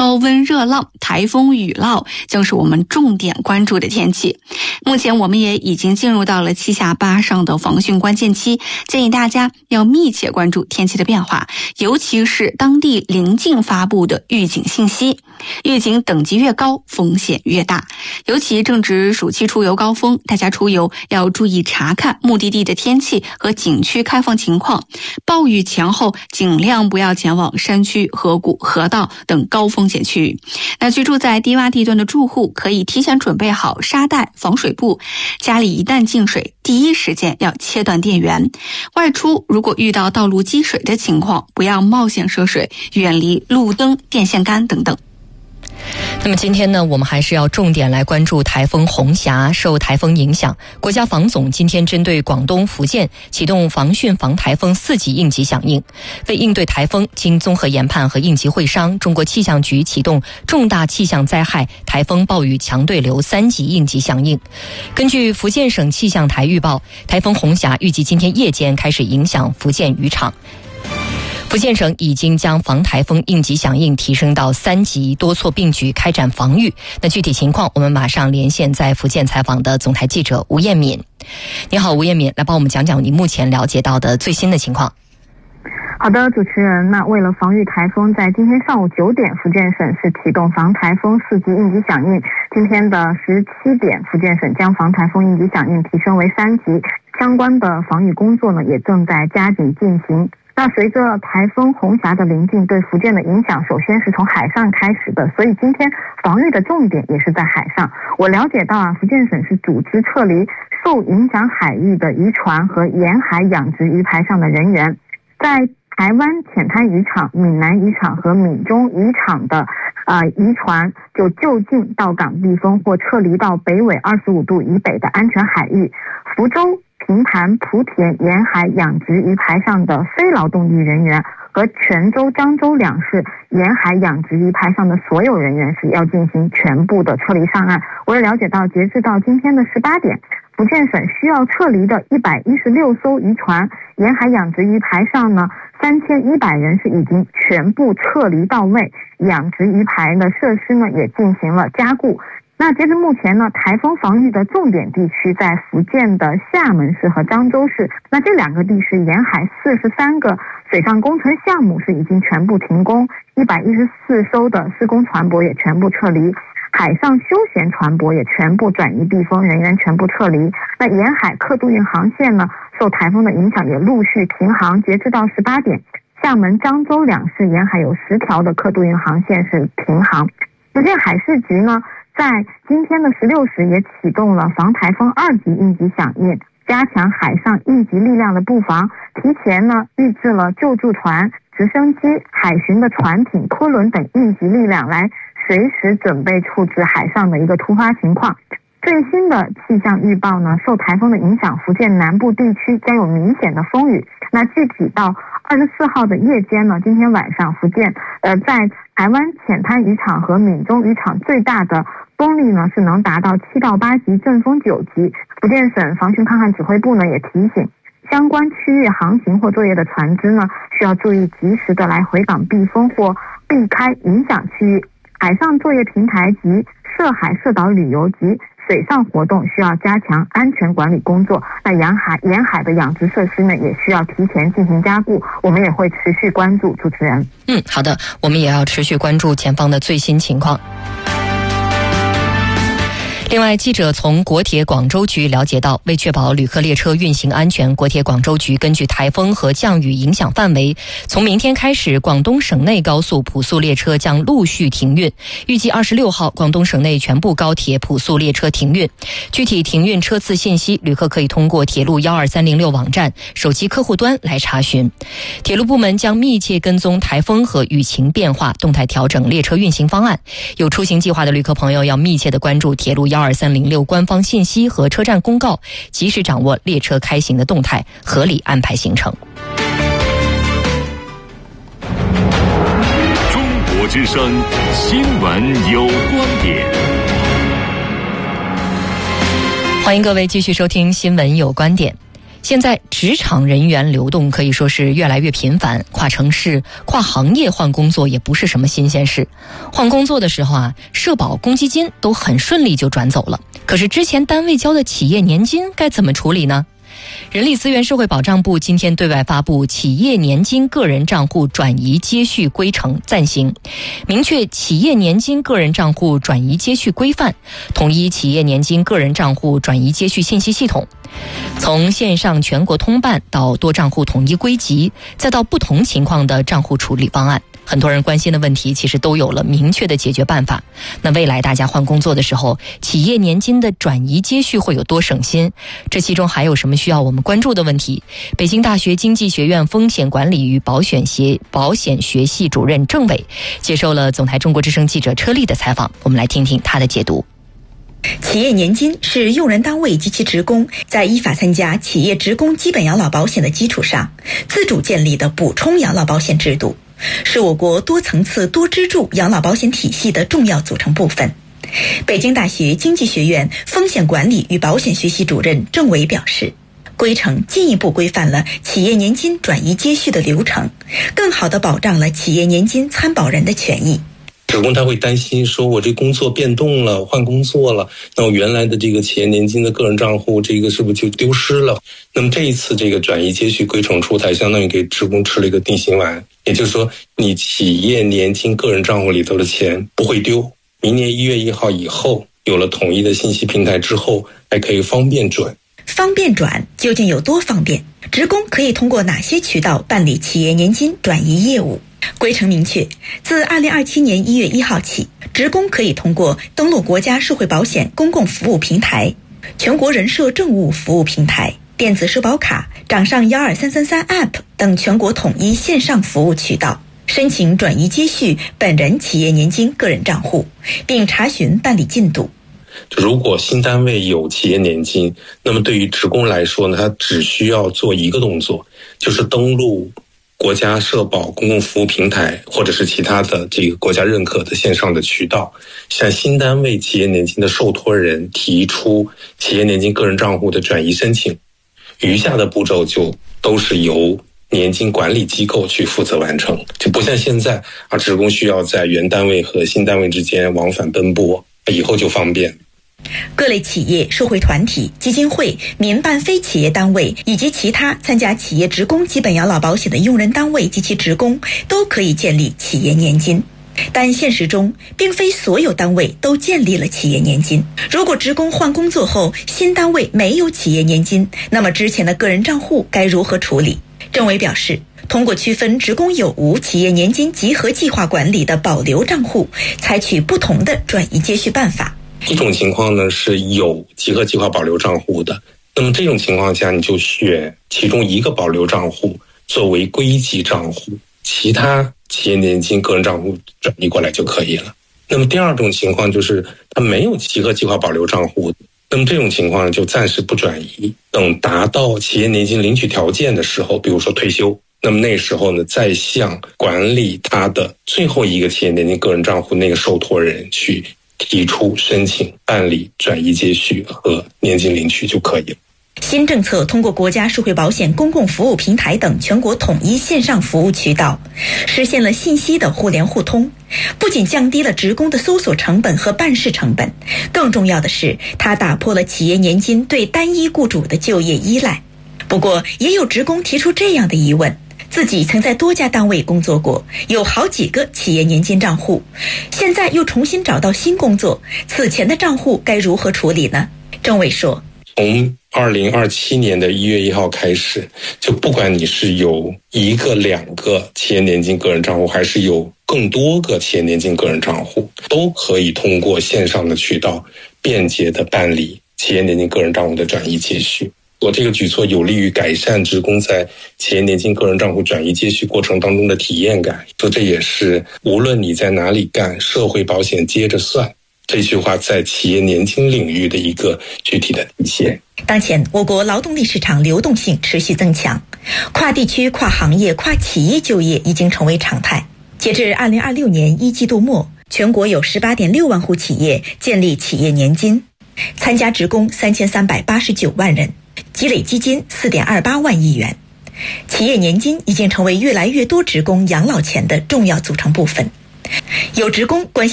高温热浪、台风雨涝将是我们重点关注的天气。目前我们也已经进入到了7下8上的防汛关键期，建议大家要密切关注天气的变化，尤其是当地临近发布的预警信息。预警等级越高，风险越大，尤其正值暑期出游高峰，大家出游要注意查看目的地的天气和景区开放情况，暴雨前后尽量不要前往山区、河谷、河道等高风险区域。那居住在低洼地段的住户可以提前准备好沙袋、防水布，家里一旦进水，第一时间要切断电源。外出如果遇到道路积水的情况，不要冒险涉水，远离路灯、电线杆等等。 那么今天呢，我们还是要重点来关注台风红霞。受台风影响，国家防总今天针对广东、福建启动防汛防台风4级应急响应。为应对台风，经综合研判和应急会商，中国气象局启动重大气象灾害台风暴雨强对流3级应急响应。根据福建省气象台预报，台风红霞预计今天夜间开始影响福建渔场。福建省已经将防台风应急响应提升到3级，多措并举开展防御。那具体情况，我们马上连线在福建采访的总台记者吴艳敏。你好，吴艳敏，来帮我们讲讲你目前了解到的最新的情况。 好的，主持人，那为了防御台风，在今天上午9点，福建省是启动防台风4级应急响应。今天的17点，福建省将防台风应急响应提升为3级，相关的防御工作呢也正在加紧进行。那随着台风红霞的临近，对福建的影响首先是从海上开始的，所以今天防御的重点也是在海上。我了解到福建省是组织撤离受影响海域的渔船和沿海养殖鱼排上的人员，在台湾浅滩渔场、闽南渔场和闽中渔场的渔船就近到港避风或撤离到北纬25度以北的安全海域。福州、平潭、莆田沿海养殖鱼排上的非劳动力人员和泉州、漳州两市沿海养殖鱼排上的所有人员是要进行全部的撤离上岸。我也了解到，截至到今天的18点，福建省需要撤离的116艘渔船沿海养殖鱼排上呢，3100人是已经全部撤离到位，养殖鱼排的设施呢也进行了加固。那截至目前呢，台风防御的重点地区在福建的厦门市和漳州市。那这2个地区沿海43个水上工程项目是已经全部停工，114艘的施工船舶也全部撤离，海上休闲船舶也全部转移避风，人员全部撤离。那沿海客渡运航线呢，受台风的影响也陆续停航。截至到18点，厦门、漳州两市沿海有10条的客渡运航线是停航。福建海事局呢，在今天的16时也启动了防台风2级应急响应，加强海上应急力量的布防，提前呢预置了救助船、直升机、海巡的船艇、拖轮等应急力量，来随时准备处置海上的一个突发情况。最新的气象预报呢，受台风的影响，福建南部地区将有明显的风雨。那具体到24号的夜间呢，今天晚上福建在台湾浅滩渔场和闽中渔场最大的风力呢是能达到7到8级，阵风9级。福建省防汛抗旱指挥部呢也提醒相关区域航行或作业的船只呢，需要注意及时的来回港避风或避开影响区域。海上作业平台及涉海涉岛旅游及水上活动需要加强安全管理工作。那沿海的养殖设施呢，也需要提前进行加固。我们也会持续关注。主持人， 好的，我们也要持续关注前方的最新情况。另外，记者从国铁广州局了解到，为确保旅客列车运行安全，国铁广州局根据台风和降雨影响范围，从明天开始，广东省内高速普速列车将陆续停运。预计26号，广东省内全部高铁普速列车停运。具体停运车次信息，旅客可以通过铁路12306网站手机客户端来查询。铁路部门将密切跟踪台风和雨情变化，动态调整列车运行方案。有出行计划的旅客朋友要密切的关注铁路12306官方信息和车站公告，及时掌握列车开行的动态，合理安排行程。 中国之声新闻有观点， 欢迎各位继续收听新闻有观点。 现在职场人员流动可以说是越来越频繁，跨城市、跨行业换工作也不是什么新鲜事。换工作的时候社保、公积金都很顺利就转走了，可是之前单位交的企业年金该怎么处理呢？人力资源社会保障部今天对外发布企业年金个人账户转移接续规程暂行，明确企业年金个人账户转移接续规范，统一企业年金个人账户转移接续信息系统，从线上全国通办到多账户统一归集，再到不同情况的账户处理方案。很多人关心的问题其实都有了明确的解决办法。那未来大家换工作的时候，企业年金的转移接续会有多省心？这其中还有什么需要我们关注的问题？北京大学经济学院风险管理与保险学系主任郑伟接受了总台中国之声记者车丽的采访，我们来听听他的解读。 企业年金是用人单位及其职工在依法参加企业职工基本养老保险的基础上自主建立的补充养老保险制度，是我国多层次多支柱养老保险体系的重要组成部分。北京大学经济学院风险管理与保险学系主任郑伟表示，规程进一步规范了企业年金转移接续的流程，更好地保障了企业年金参保人的权益。 职工他会担心说，我这工作变动了，换工作了，那我原来的这个企业年金的个人账户，这个是不是就丢失了？那么这一次这个转移接续规程出台，相当于给职工吃了一个定心丸，也就是说，你企业年金个人账户里头的钱不会丢。明年1月1号以后，有了统一的信息平台之后，还可以方便转。 方便转究竟有多方便？职工可以通过哪些渠道办理企业年金转移业务？规程明确，自2027年1月1号起，职工可以通过登录国家社会保险公共服务平台、全国人社政务服务平台、电子社保卡、掌上12333 App 等全国统一线上服务渠道，申请转移接续本人企业年金个人账户，并查询办理进度。 如果新单位有企业年金，那么对于职工来说呢，他只需要做一个动作，就是登录国家社保公共服务平台或者是其他的这个国家认可的线上的渠道，向新单位企业年金的受托人提出企业年金个人账户的转移申请，余下的步骤就都是由年金管理机构去负责完成，就不像现在职工需要在原单位和新单位之间往返奔波，以后就方便。 各类企业、社会团体、基金会、民办非企业单位以及其他参加企业职工基本养老保险的用人单位及其职工都可以建立企业年金。但现实中，并非所有单位都建立了企业年金。如果职工换工作后，新单位没有企业年金，那么之前的个人账户该如何处理？郑伟表示，通过区分职工有无企业年金集合计划管理的保留账户，采取不同的转移接续办法。 一种情况呢是有集合计划保留账户的，那么这种情况下你就选其中一个保留账户作为归集账户，其他企业年金个人账户转移过来就可以了。那么第二种情况就是它没有集合计划保留账户，那么这种情况就暂时不转移，等达到企业年金领取条件的时候，比如说退休，那么那时候呢再向管理他的最后一个企业年金个人账户那个受托人去提出申请办理转移接续和年金领取就可以了。 新政策通过国家社会保险公共服务平台等全国统一线上服务渠道，实现了信息的互联互通，不仅降低了职工的搜索成本和办事成本，更重要的是，它打破了企业年金对单一雇主的就业依赖。不过，也有职工提出这样的疑问：自己曾在多家单位工作过，有好几个企业年金账户，现在又重新找到新工作，此前的账户该如何处理呢？郑伟说， 从2027年的1月1号开始，就不管你是有1个、2个企业年金个人账户，还是有更多个企业年金个人账户，都可以通过线上的渠道便捷地办理企业年金个人账户的转移接续。这个举措有利于改善职工在企业年金个人账户转移接续过程当中的体验感。这也是无论你在哪里干，社会保险接着算，这句话在企业年金领域的一个具体的体现。 当前我国劳动力市场流动性持续增强，跨地区、跨行业、跨企业就业已经成为常态。截至2026年1季度末，全国有 18.6 万户企业建立企业年金，参加职工3389万人。 积累基金4.28万亿元。企业年金已经成为越来越多职工养老钱的重要组成部分。有职工关心